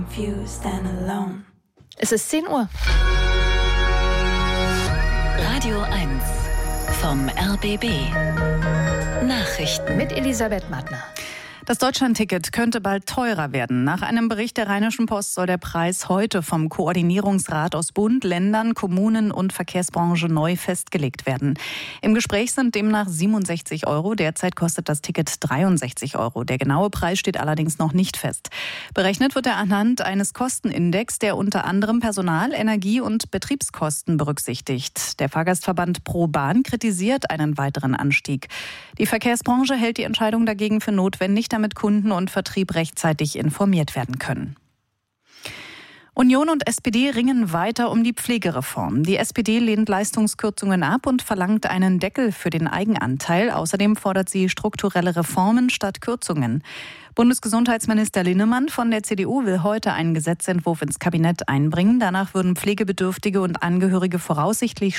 Es ist 10 Uhr. Radio 1 vom RBB. Nachrichten Mit Elisabeth Mattner. Das Deutschlandticket könnte bald teurer werden. Nach einem Bericht der Rheinischen Post soll der Preis heute vom Koordinierungsrat aus Bund, Ländern, Kommunen und Verkehrsbranche neu festgelegt werden. Im Gespräch sind demnach 67 €. Derzeit kostet das Ticket 63 €. Der genaue Preis steht allerdings noch nicht fest. Berechnet wird er anhand eines Kostenindex, der unter anderem Personal-, Energie- und Betriebskosten berücksichtigt. Der Fahrgastverband ProBahn kritisiert einen weiteren Anstieg. Die Verkehrsbranche hält die Entscheidung dagegen für notwendig, damit Kunden und Vertrieb rechtzeitig informiert werden können. Union und SPD ringen weiter um die Pflegereform. Die SPD lehnt Leistungskürzungen ab und verlangt einen Deckel für den Eigenanteil. Außerdem fordert sie strukturelle Reformen statt Kürzungen. Bundesgesundheitsminister Linnemann von der CDU will heute einen Gesetzentwurf ins Kabinett einbringen. Danach würden Pflegebedürftige und Angehörige voraussichtlich